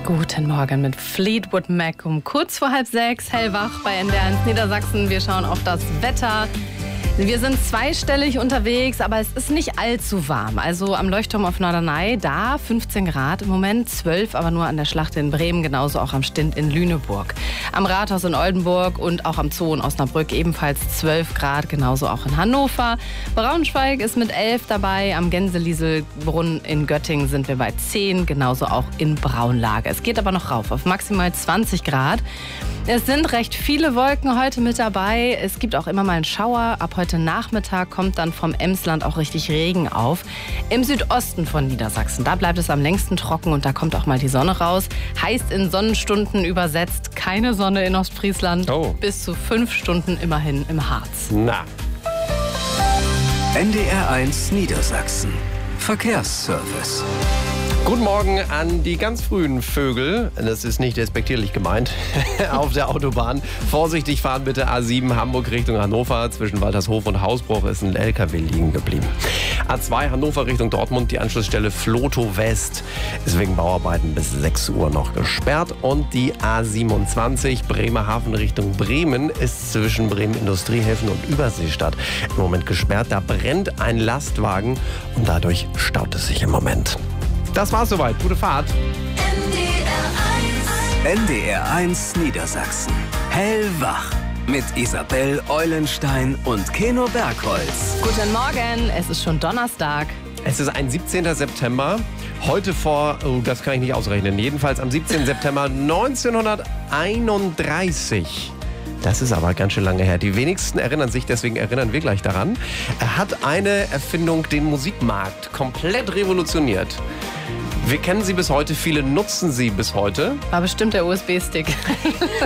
Guten Morgen mit Fleetwood Mac um kurz vor 5:30, hellwach bei NDR1 Niedersachsen. Wir schauen auf das Wetter. Wir sind zweistellig unterwegs, aber es ist nicht allzu warm. Also am Leuchtturm auf Norderney, da 15 Grad im Moment, 12 aber nur an der Schlacht in Bremen, genauso auch am Stint in Lüneburg. Am Rathaus in Oldenburg und auch am Zoo in Osnabrück ebenfalls 12 Grad, genauso auch in Hannover. Braunschweig ist mit 11 dabei, am Gänselieselbrunn in Göttingen sind wir bei 10, genauso auch in Braunlage. Es geht aber noch rauf auf maximal 20 Grad. Es sind recht viele Wolken heute mit dabei. Es gibt auch immer mal einen Schauer. Ab heute Nachmittag kommt dann vom Emsland auch richtig Regen auf. Im Südosten von Niedersachsen, da bleibt es am längsten trocken und da kommt auch mal die Sonne raus. Heißt in Sonnenstunden übersetzt keine Sonne in Ostfriesland. Bis zu 5 Stunden immerhin im Harz. Na. NDR1 Niedersachsen. Verkehrsservice. Guten Morgen an die ganz frühen Vögel. Das ist nicht despektierlich gemeint. Auf der Autobahn. Vorsichtig fahren bitte. A7 Hamburg Richtung Hannover. Zwischen Waltershof und Hausbruch ist ein LKW liegen geblieben. A2 Hannover Richtung Dortmund. Die Anschlussstelle Floto West ist wegen Bauarbeiten bis 6 Uhr noch gesperrt. Und die A27 Bremerhaven Richtung Bremen ist zwischen Bremen Industriehäfen und Überseestadt im Moment gesperrt. Da brennt ein Lastwagen und dadurch staut es sich im Moment. Das war's soweit. Gute Fahrt. NDR1 Niedersachsen. Hellwach. Mit Isabel Eulenstein und Keno Bergholz. Guten Morgen, es ist schon Donnerstag. Es ist ein 17. September. Heute das kann ich nicht ausrechnen. Jedenfalls am 17. September 1931. Das ist aber ganz schön lange her. Die wenigsten erinnern sich, deswegen erinnern wir gleich daran. Er hat eine Erfindung den Musikmarkt komplett revolutioniert. Wir kennen sie bis heute, viele nutzen sie bis heute. War bestimmt der USB-Stick.